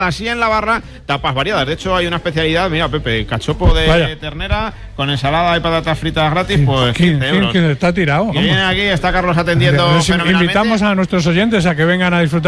Así en la barra, tapas variadas. De hecho, hay una especialidad, mira, Pepe, cachopo de ternera con ensalada y patatas fritas gratis, pues 15 euros. ¿Quién está tirado? Y viene aquí, está Carlos atendiendo fenomenalmente. Invitamos a nuestros oyentes a que vengan a disfrutar